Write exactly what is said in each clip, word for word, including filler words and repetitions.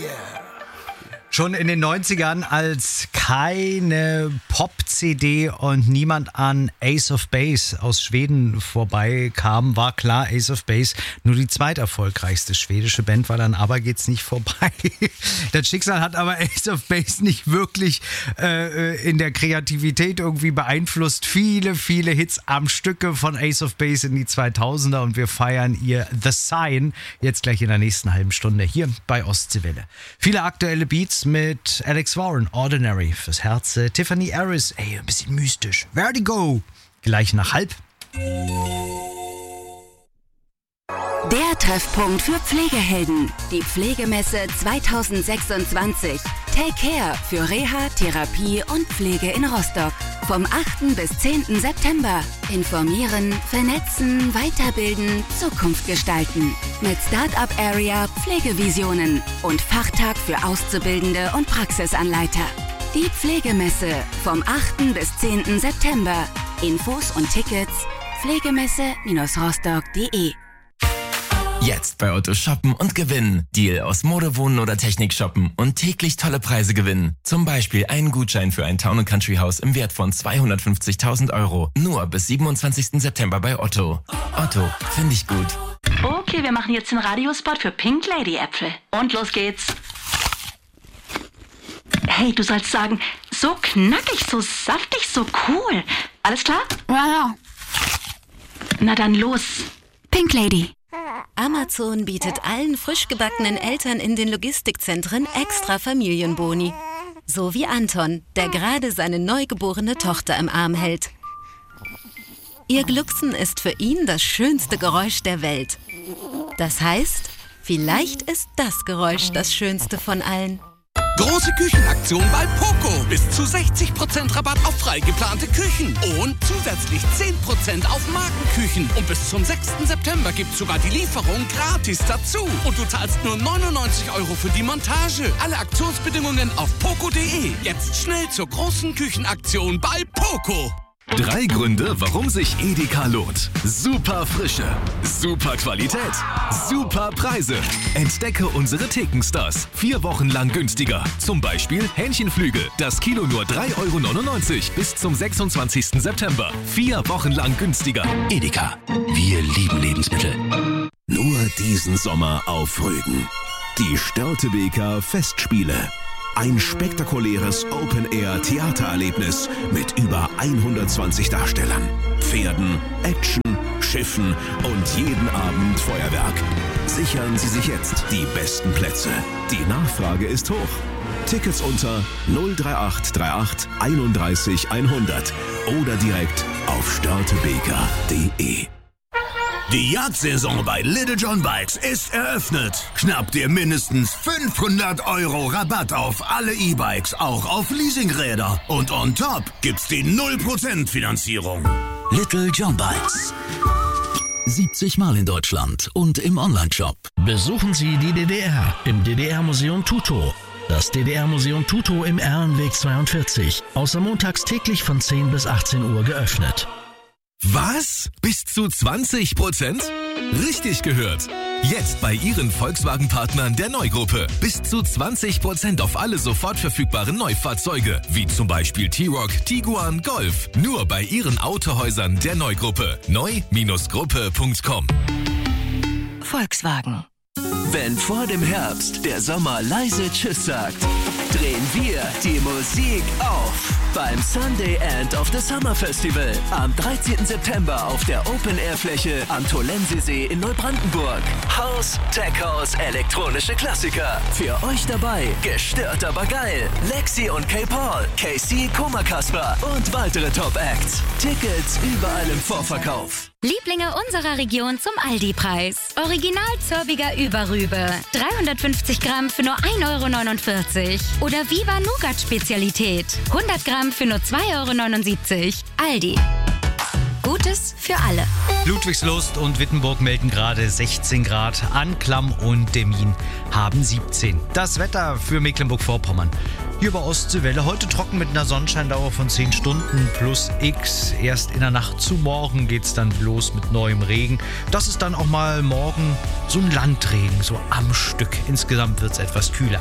Schon in den neunzigern, als keine Pop-C D und niemand an Ace of Base aus Schweden vorbeikam, war klar, Ace of Base nur die zweiterfolgreichste schwedische Band war, dann aber geht's nicht vorbei. Das Schicksal hat aber Ace of Base nicht wirklich äh, in der Kreativität irgendwie beeinflusst. Viele, viele Hits am Stücke von Ace of Base in die zweitausender und wir feiern ihr The Sign jetzt gleich in der nächsten halben Stunde hier bei Ostseewelle. Viele aktuelle Beats mit Alex Warren, Ordinary fürs Herz, Tiffany Harris, ey, ein bisschen mystisch, Vertigo, gleich nach halb. Der Treffpunkt für Pflegehelden, die Pflegemesse zwanzig sechsundzwanzig. Take Care für Reha, Therapie und Pflege in Rostock. Vom achten bis zehnten September. Informieren, vernetzen, weiterbilden, Zukunft gestalten. Mit Startup Area Pflegevisionen und Fachtag für Auszubildende und Praxisanleiter. Die Pflegemesse vom achten bis zehnten September. Infos und Tickets pflegemesse rostock punkt de. Jetzt bei Otto shoppen und gewinnen. Deal aus Mode, Wohnen oder Technik shoppen und täglich tolle Preise gewinnen. Zum Beispiel einen Gutschein für ein Town and Country Haus im Wert von zweihundertfünfzigtausend Euro. Nur bis siebenundzwanzigsten September bei Otto. Otto, finde ich gut. Okay, wir machen jetzt den Radiospot für Pink Lady Äpfel. Und los geht's. Hey, du sollst sagen, so knackig, so saftig, so cool. Alles klar? Ja, ja. Na dann los. Pink Lady. Amazon bietet allen frisch gebackenen Eltern in den Logistikzentren extra Familienboni. So wie Anton, der gerade seine neugeborene Tochter im Arm hält. Ihr Glucksen ist für ihn das schönste Geräusch der Welt. Das heißt, vielleicht ist das Geräusch das schönste von allen. Große Küchenaktion bei Poco. Bis zu sechzig Prozent Rabatt auf frei geplante Küchen. Und zusätzlich zehn Prozent auf Markenküchen. Und bis zum sechsten September gibt's sogar die Lieferung gratis dazu. Und du zahlst nur neunundneunzig Euro für die Montage. Alle Aktionsbedingungen auf poco punkt de. Jetzt schnell zur großen Küchenaktion bei Poco. Drei Gründe, warum sich Edeka lohnt. Super Frische, super Qualität, super Preise. Entdecke unsere Thekenstars. Vier Wochen lang günstiger. Zum Beispiel Hähnchenflügel. Das Kilo nur drei Euro neunundneunzig bis zum sechsundzwanzigsten September. Vier Wochen lang günstiger. Edeka. Wir lieben Lebensmittel. Nur diesen Sommer auf Rügen. Die Störtebeker Festspiele. Ein spektakuläres Open-Air-Theatererlebnis mit über hundertzwanzig Darstellern, Pferden, Action, Schiffen und jeden Abend Feuerwerk. Sichern Sie sich jetzt die besten Plätze. Die Nachfrage ist hoch. Tickets unter null drei acht drei acht einunddreißig hundert oder direkt auf störtebeker punkt de. Die Jagdsaison bei Little John Bikes ist eröffnet. Schnapp dir mindestens fünfhundert Euro Rabatt auf alle E-Bikes, auch auf Leasingräder. Und on top gibt's die null Prozent Finanzierung. Little John Bikes. siebzig Mal in Deutschland und im Onlineshop. Besuchen Sie die D D R im D D R-Museum Tutow. Das D D R-Museum Tutow im Erlenweg zweiundvierzig. Außer montags täglich von zehn bis achtzehn Uhr geöffnet. Was? Bis zu zwanzig Prozent? Richtig gehört. Jetzt bei Ihren Volkswagen-Partnern der Neugruppe. Bis zu zwanzig Prozent auf alle sofort verfügbaren Neufahrzeuge. Wie zum Beispiel T-Roc, Tiguan, Golf. Nur bei Ihren Autohäusern der Neugruppe. neu Bindestrich gruppe punkt com. Volkswagen. Wenn vor dem Herbst der Sommer leise Tschüss sagt, drehen wir die Musik auf. Beim Sunday End of the Summer Festival am dreizehnten September auf der Open-Air-Fläche am Tolensesee in Neubrandenburg. House, Tech House, elektronische Klassiker. Für euch dabei, gestört aber geil. Lexi und K-Paul, K C, Koma Kasper und weitere Top-Acts. Tickets überall im Vorverkauf. Lieblinge unserer Region zum Aldi-Preis. Original Zörbiger Überrübe. dreihundertfünfzig Gramm für nur ein Euro neunundvierzig. Oder Viva Nougat Spezialität. hundert Gramm für nur zwei Euro neunundsiebzig. Aldi. Gutes für alle. Ludwigslust und Wittenburg melden gerade sechzehn Grad. Anklam und Demmin haben siebzehn. Das Wetter für Mecklenburg-Vorpommern. Hier bei Ostseewelle heute trocken mit einer Sonnenscheindauer von zehn Stunden plus X. Erst in der Nacht zu morgen geht's dann los mit neuem Regen. Das ist dann auch mal morgen so ein Landregen, so am Stück. Insgesamt wird's etwas kühler.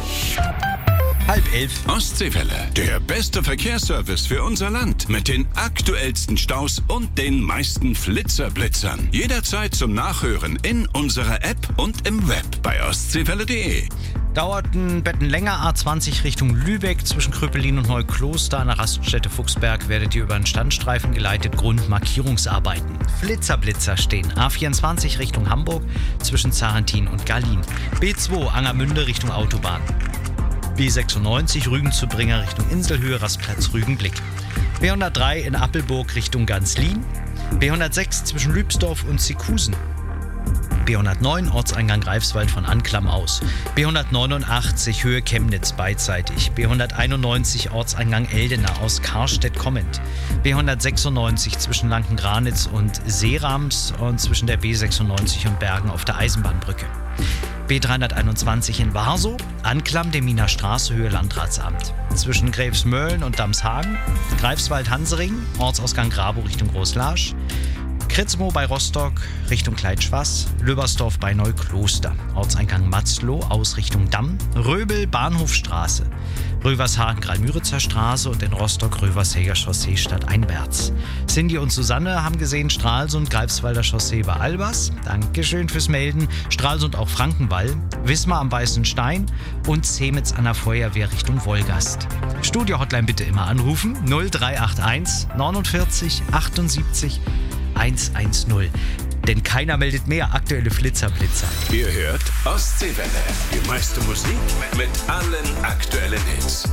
Halb elf. Ostseewelle, der beste Verkehrsservice für unser Land. Mit den aktuellsten Staus und den meisten Flitzerblitzern. Jederzeit zum Nachhören in unserer App und im Web bei ostseewelle punkt de. Dauert ein Betten länger, A zwanzig Richtung Lübeck, zwischen Kröpelin und Neukloster an der Raststätte Fuchsberg werdet ihr über einen Standstreifen geleitet, Grund Markierungsarbeiten. Flitzerblitzer stehen, A vierundzwanzig Richtung Hamburg, zwischen Zarentin und Gallin. B zwei Angermünde Richtung Autobahn. B sechsundneunzig Rügen zu Bringer Richtung Inselhöhe, Rastplatz Rügenblick. B hundertdrei in Appelburg Richtung Ganzlin. B hundertsechs zwischen Lübsdorf und Zikusen. B hundertneun Ortseingang Greifswald von Anklam aus. B hundertneunundachtzig Höhe Chemnitz beidseitig. B hunderteinundneunzig Ortseingang Eldena aus Karstedt kommend. B hundertsechsundneunzig zwischen Lanken-Granitz und Seerams und zwischen der B sechsundneunzig und Bergen auf der Eisenbahnbrücke. B dreihunderteinundzwanzig in Warsow, Anklam Deminer Straße, Höhe Landratsamt. Zwischen Gräfsmölln und Damshagen, Greifswald-Hansering, Ortsausgang Grabow Richtung Großlarsch, Kritzmo bei Rostock Richtung Kleitschwass, Löbersdorf bei Neukloster, Ortseingang Matzloh aus Richtung Damm, Röbel Bahnhofstraße, Rövershagen Gralmüritzer Straße und in Rostock Rövershäger Chaussee stadteinwärts. Cindy und Susanne haben gesehen Stralsund Greifswalder Chaussee bei Albers. Dankeschön fürs Melden. Stralsund auch Frankenwall, Wismar am Weißen Stein und Zemitz an der Feuerwehr Richtung Wolgast. Studio-Hotline bitte immer anrufen null drei acht eins neunundvierzig achtundsiebzig hundertzehn. Denn keiner meldet mehr aktuelle Flitzerblitzer. Ihr hört Ostseewelle. Die meiste Musik mit allen aktuellen Hits.